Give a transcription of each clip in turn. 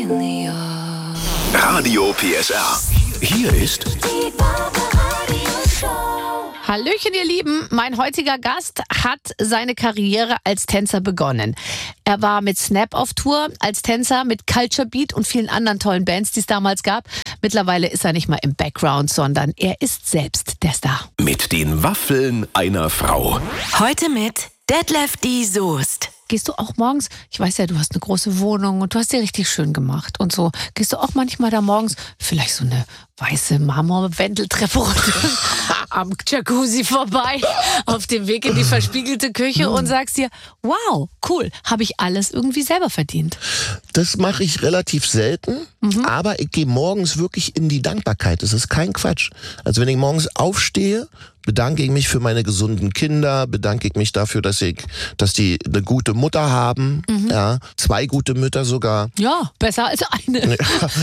Radio PSR. Hier ist Die Barbaradio-Show. Hallöchen, ihr Lieben. Mein heutiger Gast hat seine Karriere als Tänzer begonnen. Er war mit Snap auf Tour, als Tänzer mit Culture Beat und vielen anderen tollen Bands, die es damals gab. Mittlerweile ist er nicht mal im Background, sondern er ist selbst der Star. mit den Waffeln einer Frau. Heute mit Detlef D. Soest. Gehst du auch morgens, ich weiß ja, du hast eine große Wohnung und du hast dir richtig schön gemacht und so. Gehst du auch manchmal da morgens vielleicht so eine weiße Marmorwendeltreppe runter am Jacuzzi vorbei, auf dem Weg in die verspiegelte Küche und sagst dir, wow, cool, habe ich alles irgendwie selber verdient. Das mache ich relativ selten, aber ich gehe morgens wirklich in die Dankbarkeit. Das ist kein Quatsch. Also wenn ich morgens aufstehe, bedanke ich mich für meine gesunden Kinder, bedanke ich mich dafür, dass die eine gute Mutter haben, ja, 2 gute Mütter sogar. Ja, besser als eine.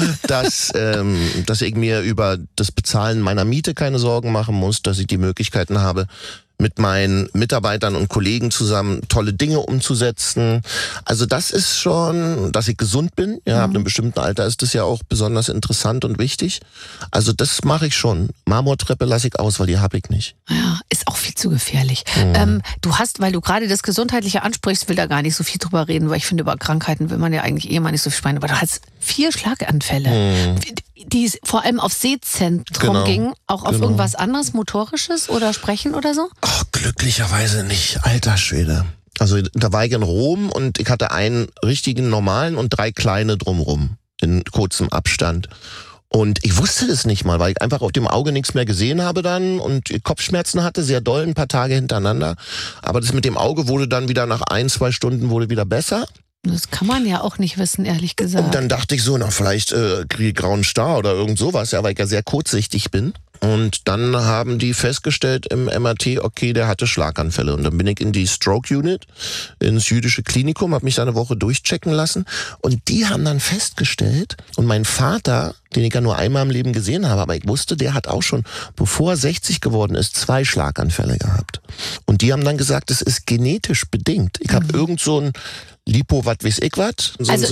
Dass ich mir über das Bezahlen meiner Miete keine Sorgen machen muss, dass ich die Möglichkeiten habe, mit meinen Mitarbeitern und Kollegen zusammen tolle Dinge umzusetzen. Also das ist schon, dass ich gesund bin. Ja, ab einem bestimmten Alter ist das ja auch besonders interessant und wichtig. Also das mache ich schon. Marmortreppe lasse ich aus, weil die habe ich nicht. Ja, ist auch viel zu gefährlich. Du hast, weil du gerade das Gesundheitliche ansprichst, will da gar nicht so viel drüber reden, weil ich finde, über Krankheiten will man ja eigentlich mal nicht so viel sprechen. Aber du hast 4 Schlaganfälle, die vor allem auf Sehzentrum gingen. Auch auf irgendwas anderes, Motorisches oder Sprechen oder so? Ach, glücklicherweise nicht. Alter Schwede. Also da war ich in Rom und ich hatte einen richtigen normalen und 3 kleine drumrum in kurzem Abstand. Und ich wusste das nicht mal, weil ich einfach auf dem Auge nichts mehr gesehen habe dann und Kopfschmerzen hatte, sehr doll, ein paar Tage hintereinander. Aber das mit dem Auge wurde dann wieder nach 1-2 Stunden wurde wieder besser. Das kann man ja auch nicht wissen, ehrlich gesagt. Und dann dachte ich so, na vielleicht kriege ich grauen Star oder irgend sowas, ja, weil ich ja sehr kurzsichtig bin. Und dann haben die festgestellt im MRT, okay, der hatte Schlaganfälle. Und dann bin ich in die Stroke Unit, ins jüdische Klinikum, habe mich da eine Woche durchchecken lassen. Und die haben dann festgestellt, und mein Vater, den ich ja nur einmal im Leben gesehen habe, aber ich wusste, der hat auch schon, bevor er 60 geworden ist, 2 Schlaganfälle gehabt. Und die haben dann gesagt, das ist genetisch bedingt. Ich habe irgend so ein Lipo, was weiß ich was.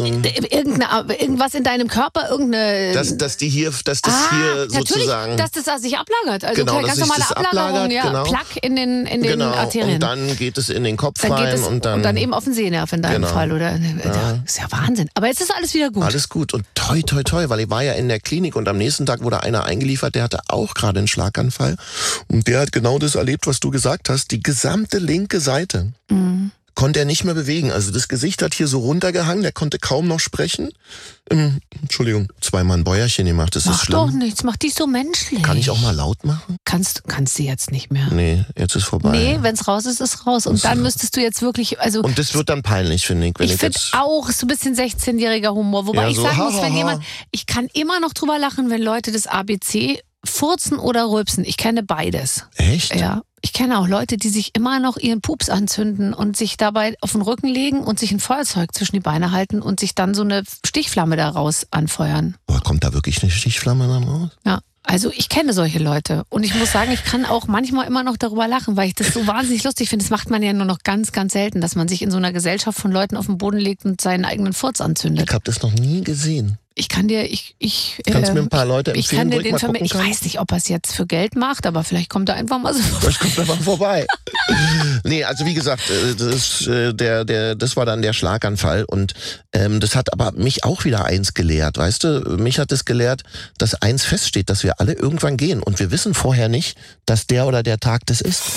Irgendwas in deinem Körper, irgendeine... Dass das hier sozusagen... dass das sich ablagert. Also Genau, ganz dass sich normale das Ablagerung, ablagert, ja. genau. Plaque in den Arterien. Und dann geht es in den Kopf Dann geht rein es, und dann eben auf den Sehnerv in deinem Genau. Fall. Oder? Ja. Ist ja Wahnsinn. Aber jetzt ist alles wieder gut. Alles gut. Und toi, toi, toi, weil ich war ja in der Klinik und am nächsten Tag wurde einer eingeliefert, der hatte auch gerade einen Schlaganfall. Und der hat genau das erlebt, was du gesagt hast. Die gesamte linke Seite. Konnte er nicht mehr bewegen. Also das Gesicht hat hier so runtergehangen, der konnte kaum noch sprechen. Entschuldigung, 2-mal ein Bäuerchen gemacht, das ist schlimm. Mach doch nichts, mach dich so menschlich. Kann ich auch mal laut machen? Kannst du jetzt nicht mehr. Nee, jetzt ist vorbei. Nee, wenn's raus ist, ist raus. Und dann müsstest du jetzt wirklich, also... Und das wird dann peinlich, finde ich. Wenn ich finde auch so ein bisschen 16-jähriger Humor. Wobei Ja, ich so, sagen muss, ha, wenn ha, jemand, ich kann immer noch drüber lachen, wenn Leute das ABC furzen oder rülpsen. Ich kenne beides. Echt? Ja. Ich kenne auch Leute, die sich immer noch ihren Pups anzünden und sich dabei auf den Rücken legen und sich ein Feuerzeug zwischen die Beine halten und sich dann so eine Stichflamme daraus anfeuern. Boah, kommt da wirklich eine Stichflamme dann raus? Ja. Also ich kenne solche Leute und ich muss sagen, ich kann auch manchmal immer noch darüber lachen, weil ich das so wahnsinnig lustig finde. Das macht man ja nur noch ganz, ganz selten, dass man sich in so einer Gesellschaft von Leuten auf den Boden legt und seinen eigenen Furz anzündet. Ich habe das noch nie gesehen. Ich kann dir, Kannst du mir ein paar Leute empfehlen, ich kann dir wo ich den mal gucken Ich kann? weiß nicht, ob er es jetzt für Geld macht, aber vielleicht kommt er einfach mal so. Vielleicht kommt er mal vorbei. Nee, also wie gesagt, das war dann der Schlaganfall und das hat aber mich auch wieder eins gelehrt, weißt du? Mich hat es gelehrt, dass eins feststeht, dass wir alle irgendwann gehen und wir wissen vorher nicht, dass der oder der Tag das ist.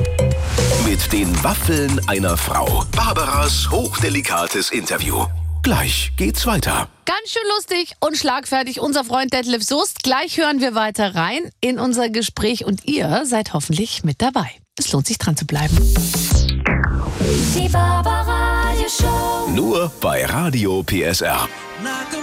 Mit den Waffeln einer Frau. Barbaras hochdelikates Interview. Gleich geht's weiter. Ganz schön lustig und schlagfertig, unser Freund Detlef Soest. Gleich hören wir weiter rein in unser Gespräch und ihr seid hoffentlich mit dabei. Es lohnt sich dran zu bleiben. Die Barbaradio-Show. Nur bei Radio PSR.